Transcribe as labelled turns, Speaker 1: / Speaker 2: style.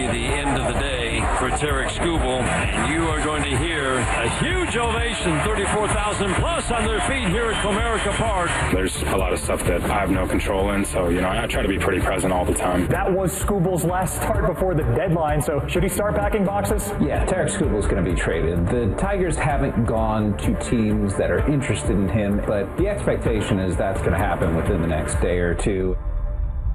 Speaker 1: be the end of the day for Tarik Skubal. And you are going to hear a huge ovation, 34,000 plus on their feet here at Comerica Park.
Speaker 2: There's a lot of stuff that I have no control in, so, I try to be pretty present all the time.
Speaker 3: That was Skubal's last start before the deadline, so should he start packing boxes?
Speaker 4: Yeah, Tarik Skubal's going to be traded. The Tigers haven't gone to teams that are interested in him, but the expectation is that's going to happen within the next day or two.